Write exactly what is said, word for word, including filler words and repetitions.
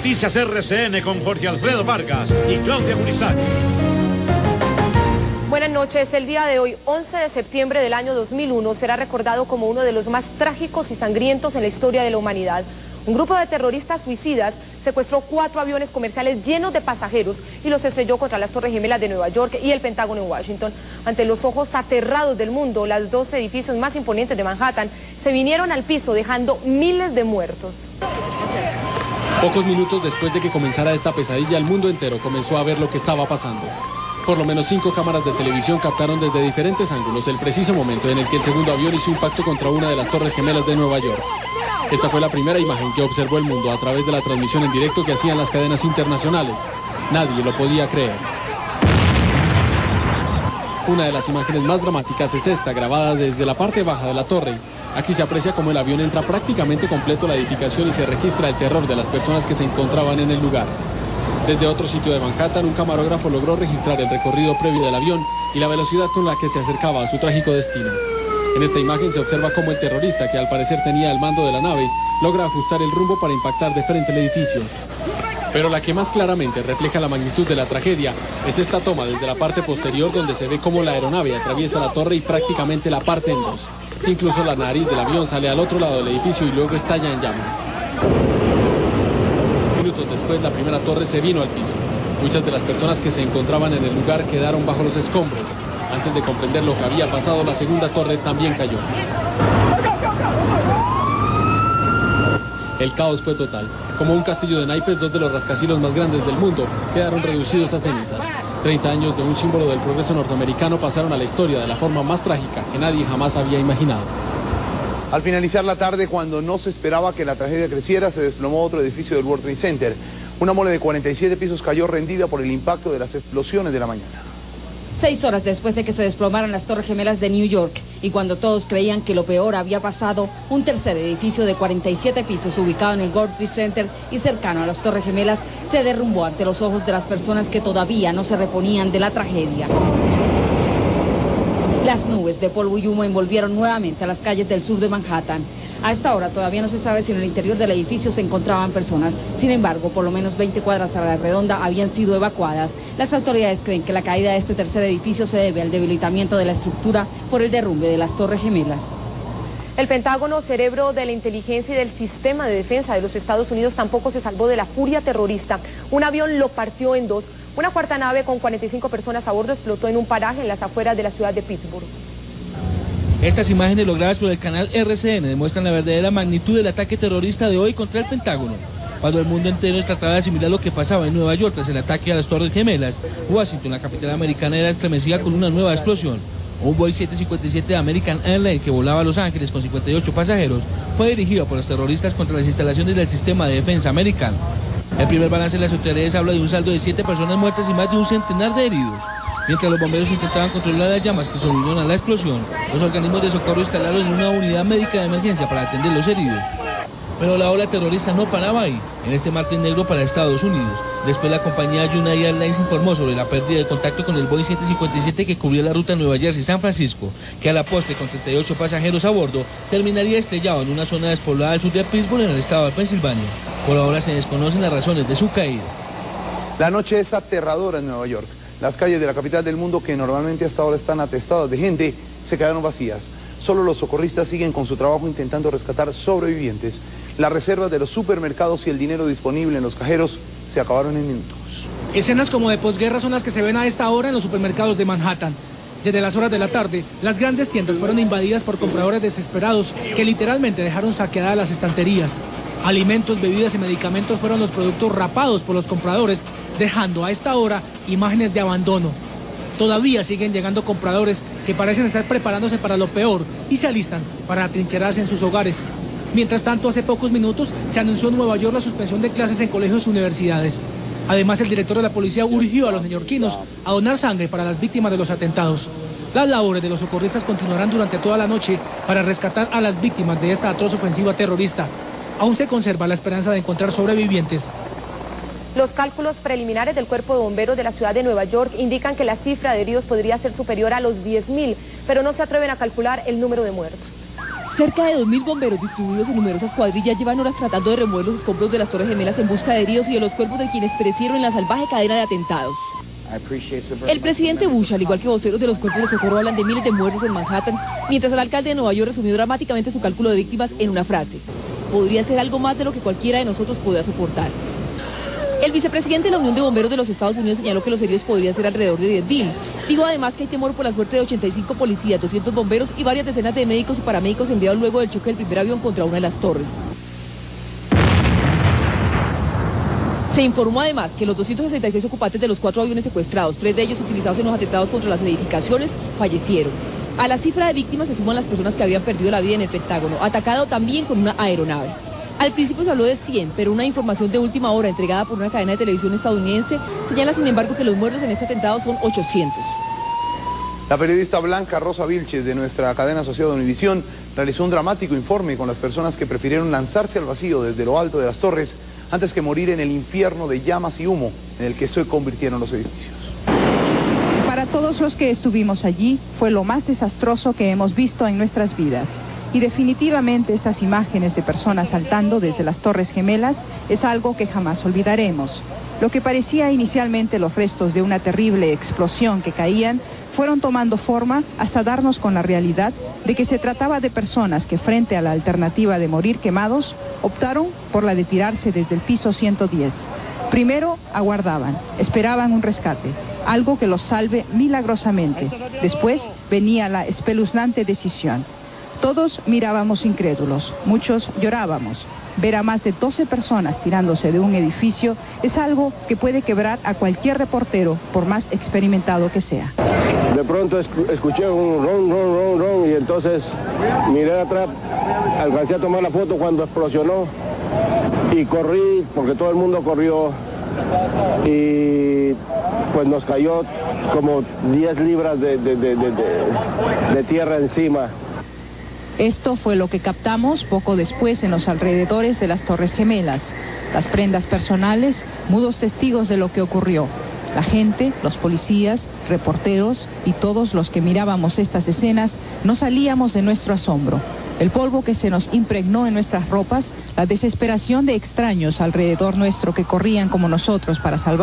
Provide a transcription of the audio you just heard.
Noticias R C N con Jorge Alfredo Vargas y Claudia Murizak. Buenas noches. El día de hoy, once de septiembre del año dos mil uno, será recordado como uno de los más trágicos y sangrientos en la historia de la humanidad. Un grupo de terroristas suicidas secuestró cuatro aviones comerciales llenos de pasajeros y los estrelló contra las Torres Gemelas de Nueva York y el Pentágono en Washington. Ante los ojos aterrados del mundo, los dos edificios más imponentes de Manhattan se vinieron al piso, dejando miles de muertos. Pocos minutos después de que comenzara esta pesadilla, el mundo entero comenzó a ver lo que estaba pasando. Por lo menos cinco cámaras de televisión captaron desde diferentes ángulos el preciso momento en el que el segundo avión hizo impacto contra una de las Torres Gemelas de Nueva York. Esta fue la primera imagen que observó el mundo a través de la transmisión en directo que hacían las cadenas internacionales. Nadie lo podía creer. Una de las imágenes más dramáticas es esta, grabada desde la parte baja de la torre. Aquí se aprecia cómo el avión entra prácticamente completo a la edificación y se registra el terror de las personas que se encontraban en el lugar. Desde otro sitio de Manhattan, un camarógrafo logró registrar el recorrido previo del avión y la velocidad con la que se acercaba a su trágico destino. En esta imagen se observa cómo el terrorista, que al parecer tenía el mando de la nave, logra ajustar el rumbo para impactar de frente al edificio. Pero la que más claramente refleja la magnitud de la tragedia es esta toma desde la parte posterior, donde se ve cómo la aeronave atraviesa la torre y prácticamente la parte en dos. Incluso la nariz del avión sale al otro lado del edificio y luego estalla en llamas. Minutos después, la primera torre se vino al piso. Muchas de las personas que se encontraban en el lugar quedaron bajo los escombros. Antes de comprender lo que había pasado, la segunda torre también cayó. El caos fue total. Como un castillo de naipes, dos de los rascacielos más grandes del mundo quedaron reducidos a cenizas. Treinta años de un símbolo del progreso norteamericano pasaron a la historia de la forma más trágica que nadie jamás había imaginado. Al finalizar la tarde, cuando no se esperaba que la tragedia creciera, se desplomó otro edificio del World Trade Center. Una mole de cuarenta y siete pisos cayó rendida por el impacto de las explosiones de la mañana. Seis horas después de que se desplomaran las Torres Gemelas de New York y cuando todos creían que lo peor había pasado, un tercer edificio de cuarenta y siete pisos ubicado en el World Trade Center y cercano a las Torres Gemelas se derrumbó ante los ojos de las personas que todavía no se reponían de la tragedia. Las nubes de polvo y humo envolvieron nuevamente a las calles del sur de Manhattan. A esta hora todavía no se sabe si en el interior del edificio se encontraban personas. Sin embargo, por lo menos veinte cuadras a la redonda habían sido evacuadas. Las autoridades creen que la caída de este tercer edificio se debe al debilitamiento de la estructura por el derrumbe de las Torres Gemelas. El Pentágono, cerebro de la inteligencia y del sistema de defensa de los Estados Unidos, tampoco se salvó de la furia terrorista. Un avión lo partió en dos. Una cuarta nave con cuarenta y cinco personas a bordo explotó en un paraje en las afueras de la ciudad de Pittsburgh. Estas imágenes logradas por el canal R C N demuestran la verdadera magnitud del ataque terrorista de hoy contra el Pentágono. Cuando el mundo entero trataba de asimilar lo que pasaba en Nueva York tras el ataque a las Torres Gemelas, Washington, la capital americana, era estremecida con una nueva explosión. Un Boeing siete cincuenta y siete de American Airlines que volaba a Los Ángeles con cincuenta y ocho pasajeros fue dirigido por los terroristas contra las instalaciones del sistema de defensa americano. El primer balance de las autoridades habla de un saldo de siete personas muertas y más de un centenar de heridos. Mientras los bomberos intentaban controlar las llamas que sobrevivieron a la explosión, los organismos de socorro instalaron en una unidad médica de emergencia para atender los heridos. Pero la ola terrorista no paraba ahí, en este martes negro para Estados Unidos. Después la compañía United Airlines informó sobre la pérdida de contacto con el Boeing siete cincuenta y siete que cubría la ruta Nueva Jersey-San Francisco, que a la postre con treinta y ocho pasajeros a bordo terminaría estrellado en una zona despoblada al sur de Pittsburgh en el estado de Pensilvania. Por ahora se desconocen las razones de su caída. La noche es aterradora en Nueva York. Las calles de la capital del mundo, que normalmente hasta ahora están atestadas de gente, se quedaron vacías. Solo los socorristas siguen con su trabajo intentando rescatar sobrevivientes. Las reservas de los supermercados y el dinero disponible en los cajeros se acabaron en minutos. Escenas como de posguerra son las que se ven a esta hora en los supermercados de Manhattan. Desde las horas de la tarde, las grandes tiendas fueron invadidas por compradores desesperados que literalmente dejaron saqueadas las estanterías. Alimentos, bebidas y medicamentos fueron los productos rapados por los compradores, dejando a esta hora imágenes de abandono. Todavía siguen llegando compradores que parecen estar preparándose para lo peor y se alistan para atrincherarse en sus hogares. Mientras tanto, hace pocos minutos se anunció en Nueva York la suspensión de clases en colegios y universidades. Además, el director de la policía urgió a los neoyorquinos a donar sangre para las víctimas de los atentados. Las labores de los socorristas continuarán durante toda la noche para rescatar a las víctimas de esta atroz ofensiva terrorista. Aún se conserva la esperanza de encontrar sobrevivientes. Los cálculos preliminares del Cuerpo de Bomberos de la ciudad de Nueva York indican que la cifra de heridos podría ser superior a los diez mil, pero no se atreven a calcular el número de muertos. Cerca de dos mil bomberos distribuidos en numerosas cuadrillas llevan horas tratando de remover los escombros de las Torres Gemelas en busca de heridos y de los cuerpos de quienes perecieron en la salvaje cadena de atentados. El presidente Bush, al igual que voceros de los cuerpos de socorro, hablan de miles de muertos en Manhattan, mientras el alcalde de Nueva York resumió dramáticamente su cálculo de víctimas en una frase: podría ser algo más de lo que cualquiera de nosotros pueda soportar. El vicepresidente de la Unión de Bomberos de los Estados Unidos señaló que los heridos podrían ser alrededor de diez mil. Dijo además que hay temor por la suerte de ochenta y cinco policías, doscientos bomberos y varias decenas de médicos y paramédicos enviados luego del choque del primer avión contra una de las torres. Se informó además que los doscientos sesenta y seis ocupantes de los cuatro aviones secuestrados, tres de ellos utilizados en los atentados contra las edificaciones, fallecieron. A la cifra de víctimas se suman las personas que habían perdido la vida en el Pentágono, atacado también con una aeronave. Al principio se habló de cien, pero una información de última hora entregada por una cadena de televisión estadounidense señala sin embargo que los muertos en este atentado son ochocientos. La periodista Blanca Rosa Vilches de nuestra cadena asociada Univisión realizó un dramático informe con las personas que prefirieron lanzarse al vacío desde lo alto de las torres antes que morir en el infierno de llamas y humo en el que se convirtieron los edificios. Para todos los que estuvimos allí, fue lo más desastroso que hemos visto en nuestras vidas. Y definitivamente estas imágenes de personas saltando desde las Torres Gemelas es algo que jamás olvidaremos. Lo que parecía inicialmente los restos de una terrible explosión que caían, fueron tomando forma hasta darnos con la realidad de que se trataba de personas que frente a la alternativa de morir quemados, optaron por la de tirarse desde el piso ciento diez. Primero aguardaban, esperaban un rescate, algo que los salve milagrosamente. Después venía la espeluznante decisión. Todos mirábamos incrédulos, muchos llorábamos. Ver a más de doce personas tirándose de un edificio es algo que puede quebrar a cualquier reportero, por más experimentado que sea. De pronto escuché un ron, ron, ron, ron, y entonces miré atrás, alcancé a tomar la foto cuando explosionó y corrí, porque todo el mundo corrió, y pues nos cayó como diez libras de, de, de, de, de, de tierra encima. Esto fue lo que captamos poco después en los alrededores de las Torres Gemelas. Las prendas personales, mudos testigos de lo que ocurrió. La gente, los policías, reporteros y todos los que mirábamos estas escenas no salíamos de nuestro asombro. El polvo que se nos impregnó en nuestras ropas, la desesperación de extraños alrededor nuestro que corrían como nosotros para salvar